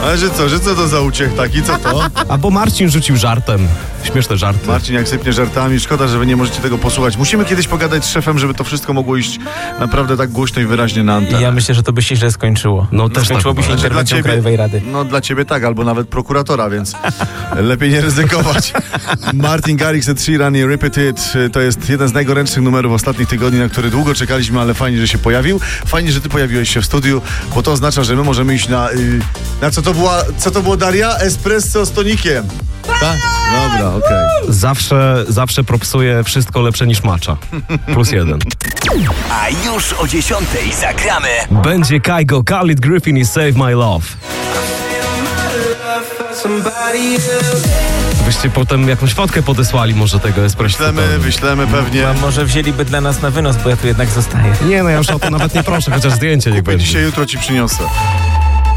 Ale że co to za uciech taki, co to? Albo Marcin rzucił żartem. Śmieszne żarty. Marcin jak sypnie żartami, szkoda, że wy nie możecie tego posłuchać. Musimy kiedyś pogadać z szefem, żeby to wszystko mogło iść naprawdę tak głośno i wyraźnie na antenę. I ja myślę, że to by się źle skończyło. No też skończyłoby się tak. interwencją Krajowej Rady. No dla ciebie tak, albo nawet prokuratora, więc lepiej nie ryzykować. Martin Garrix, Ed Sheeran i Repeated to jest jeden z najgorętszych numerów ostatnich tygodni, na który długo czekaliśmy, ale fajnie, że się pojawił. Fajnie, że ty pojawiłeś się w studiu, bo to oznacza, że my możemy iść na co to było, Daria? Espresso z tonikiem. Tak? Dobra, okej. Zawsze propsuje wszystko lepsze niż matcha. +1. A już o 10:00 zagramy. Będzie Kygo, Khalid Griffin i Save My Love. Byście potem jakąś fotkę podesłali może tego espresso. Wyślemy pewnie. A może wzięliby dla nas na wynos, bo ja tu jednak zostaję. Nie, no ja już o to nawet nie proszę, chociaż zdjęcie niech będzie. Dzisiaj, jutro ci przyniosę.